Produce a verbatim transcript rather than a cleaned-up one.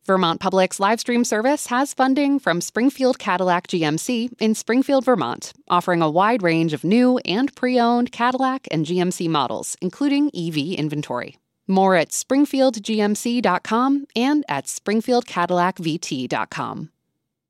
Vermont Public's live stream service has funding from Springfield Cadillac G M C in Springfield, Vermont, offering a wide range of new and pre-owned Cadillac and G M C models, including E V inventory. More at springfield g m c dot com and at springfield cadillac v t dot com.